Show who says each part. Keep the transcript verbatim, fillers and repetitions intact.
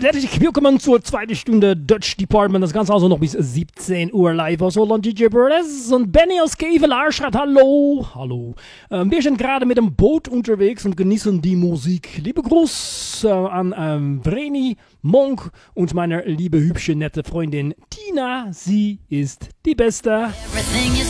Speaker 1: damit herzlich willkommen zur zweiten Stunde Dutch Department. Das Ganze also noch bis siebzehn Uhr live aus Holland. D J Perez und Benny aus Kevelaar schreibt Hallo. Hallo. Ähm, wir sind gerade mit dem Boot unterwegs und genießen die Musik. Liebe Gruß äh, an ähm, Vreni, Monk und meine liebe, hübsche, nette Freundin Tina. Sie ist die Beste.
Speaker 2: Everything you